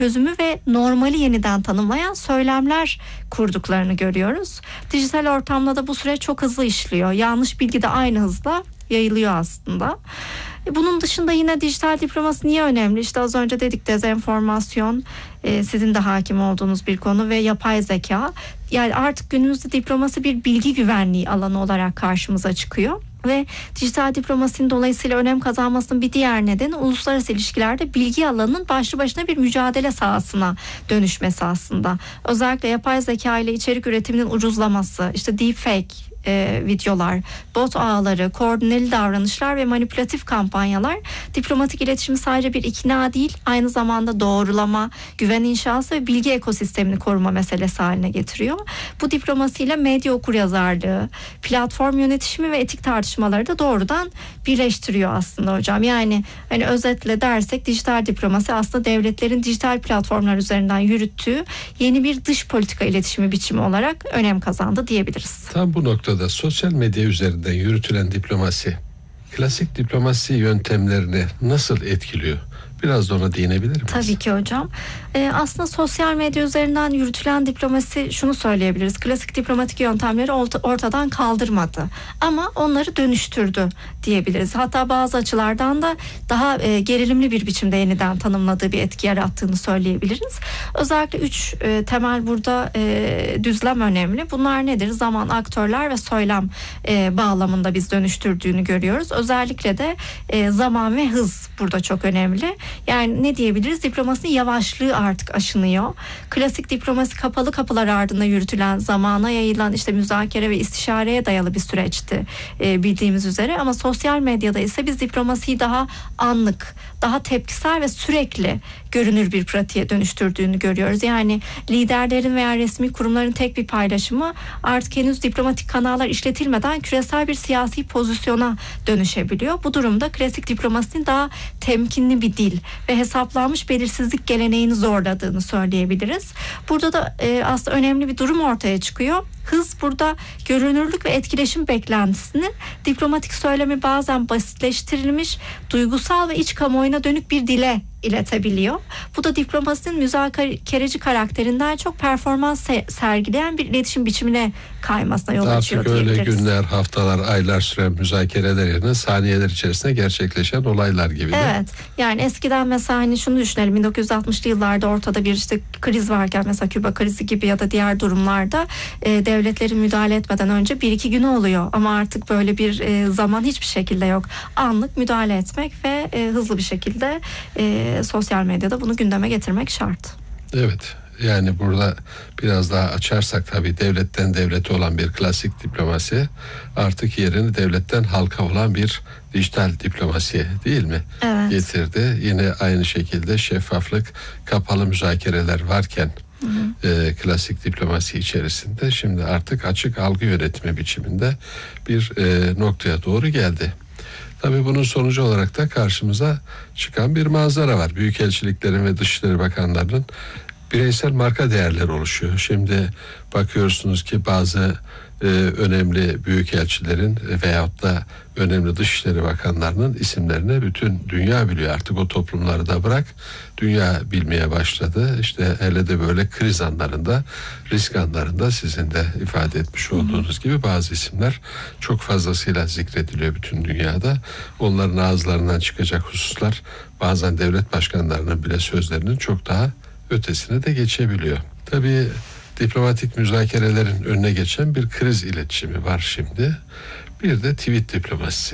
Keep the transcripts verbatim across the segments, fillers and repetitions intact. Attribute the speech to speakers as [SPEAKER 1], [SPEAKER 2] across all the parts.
[SPEAKER 1] çözümü ve normali yeniden tanımlayan söylemler kurduklarını görüyoruz. Dijital ortamda da bu süreç çok hızlı işliyor. Yanlış bilgi de aynı hızla yayılıyor aslında. Bunun dışında yine dijital diplomasi niye önemli? İşte az önce dedik, dezenformasyon, e, sizin de hakim olduğunuz bir konu ve yapay zeka. Yani artık günümüzde diplomasi bir bilgi güvenliği alanı olarak karşımıza çıkıyor. Ve dijital diplomasinin dolayısıyla önem kazanmasının bir diğer nedeni uluslararası ilişkilerde bilgi alanının başlı başına bir mücadele sahasına dönüşmesi aslında. Özellikle yapay zeka ile içerik üretiminin ucuzlaması, işte deepfake E, videolar, bot ağları, koordineli davranışlar ve manipülatif kampanyalar diplomatik iletişimi sadece bir ikna değil, aynı zamanda doğrulama, güven inşası ve bilgi ekosistemini koruma meselesi haline getiriyor. Bu diplomasiyle medya okuryazarlığı, platform yönetişimi ve etik tartışmaları da doğrudan birleştiriyor aslında hocam. Yani hani özetle dersek, dijital diplomasi aslında devletlerin dijital platformlar üzerinden yürüttüğü yeni bir dış politika iletişimi biçimi olarak önem kazandı diyebiliriz.
[SPEAKER 2] Tam bu noktada da sosyal medya üzerinden yürütülen diplomasi, klasik diplomasi yöntemlerini nasıl etkiliyor? Biraz da ona değinebilir miyiz?
[SPEAKER 1] Tabii ki hocam. Ee, aslında sosyal medya üzerinden yürütülen diplomasi, şunu söyleyebiliriz: klasik diplomatik yöntemleri ortadan kaldırmadı ama onları dönüştürdü diyebiliriz. Hatta bazı açılardan da daha e, gerilimli bir biçimde yeniden tanımladığı bir etki yarattığını söyleyebiliriz. Özellikle üç e, temel burada e, düzlem önemli. Bunlar nedir? Zaman, aktörler ve söylem e, bağlamında biz dönüştürdüğünü görüyoruz. Özellikle de e, zaman ve hız burada çok önemli. Yani ne diyebiliriz? Diplomasinin yavaşlığı artık aşınıyor. Klasik diplomasi kapalı kapılar ardında yürütülen, zamana yayılan işte müzakere ve istişareye dayalı bir süreçti e, bildiğimiz üzere. Ama sosyal medyada ise biz diplomasiyi daha anlık, daha tepkisel ve sürekli görünür bir pratiğe dönüştürdüğünü görüyoruz. Yani liderlerin veya resmi kurumların tek bir paylaşımı artık henüz diplomatik kanallar işletilmeden küresel bir siyasi pozisyona dönüşebiliyor. Bu durumda klasik diplomasinin daha temkinli bir dil ve hesaplanmış belirsizlik geleneğini zorladığını söyleyebiliriz. Burada da e, aslında önemli bir durum ortaya çıkıyor. Hız burada görünürlük ve etkileşim beklentisinin diplomatik söylemi bazen basitleştirilmiş, duygusal ve iç kamuoyuna dönük bir dile iletebiliyor. Bu da diplomasinin müzakereci karakterinden çok performans sergileyen bir iletişim biçimine kaymasına yol açıyor
[SPEAKER 2] diyebiliriz. Artık öyle günler, haftalar, aylar süren müzakereler yerine saniyeler içerisinde gerçekleşen olaylar gibi.
[SPEAKER 1] Evet. Yani eskiden mesela hani şunu düşünelim: bin dokuz yüz altmışlı yıllarda ortada bir işte kriz varken, mesela Küba krizi gibi ya da diğer durumlarda e, devletlerin müdahale etmeden önce bir iki gün oluyor. Ama artık böyle bir e, zaman hiçbir şekilde yok. Anlık müdahale etmek ve e, hızlı bir şekilde e, sosyal medyada bunu gündeme getirmek şart.
[SPEAKER 2] Evet. Yani burada biraz daha açarsak tabii, devletten devlete olan bir klasik diplomasi artık yerini devletten halka olan bir dijital diplomasiye, değil mi?
[SPEAKER 1] Evet.
[SPEAKER 2] Getirdi. Yine aynı şekilde şeffaflık, kapalı müzakereler varken Hı hı. E, klasik diplomasi içerisinde şimdi artık açık algı yönetimi biçiminde bir e, noktaya doğru geldi. Tabii bunun sonucu olarak da karşımıza çıkan bir manzara var. Büyükelçiliklerin ve Dışişleri Bakanlarının bireysel marka değerleri oluşuyor. Şimdi bakıyorsunuz ki bazı e, önemli büyükelçilerin veyahut da önemli Dışişleri Bakanlarının isimlerini bütün dünya biliyor. Artık o toplumları da bırak, dünya bilmeye başladı. İşte hele de böyle kriz anlarında, risk anlarında sizin de ifade etmiş olduğunuz hı hı. gibi bazı isimler çok fazlasıyla zikrediliyor bütün dünyada. Onların ağızlarından çıkacak hususlar bazen devlet başkanlarının bile sözlerinin çok daha ötesine de geçebiliyor. Tabii diplomatik müzakerelerin önüne geçen bir kriz iletişimi var şimdi. Bir de tweet diplomasisi.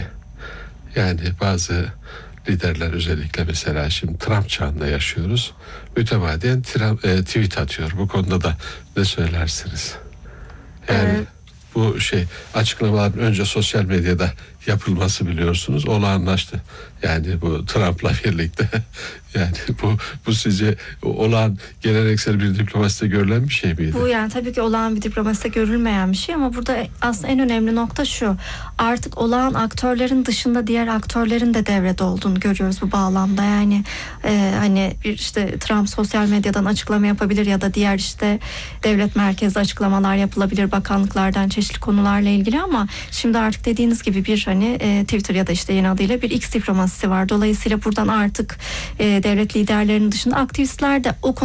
[SPEAKER 2] Yani bazı liderler, özellikle mesela şimdi Trump çağında yaşıyoruz, mütemadiyen e, tweet atıyor. Bu konuda da ne söylersiniz? Yani evet. Bu şey açıklamaların önce sosyal medyada yapılması, biliyorsunuz, olağanlaştı. Yani bu Trump'la birlikte yani bu bu sizce olağan, geleneksel bir diplomaside görülen bir şey miydi?
[SPEAKER 1] Bu yani tabii ki olağan bir diplomaside görülmeyen bir şey ama burada aslında en önemli nokta şu: artık olağan aktörlerin dışında diğer aktörlerin de devrede olduğunu görüyoruz bu bağlamda. Yani e, hani bir işte Trump sosyal medyadan açıklama yapabilir ya da diğer işte devlet merkezli açıklamalar yapılabilir bakanlıklardan çeşitli konularla ilgili, ama şimdi artık dediğiniz gibi bir hani e, Twitter ya da işte yeni adıyla bir X diplomasisi var. Dolayısıyla buradan artık e, devlet liderlerinin dışında aktivistler de o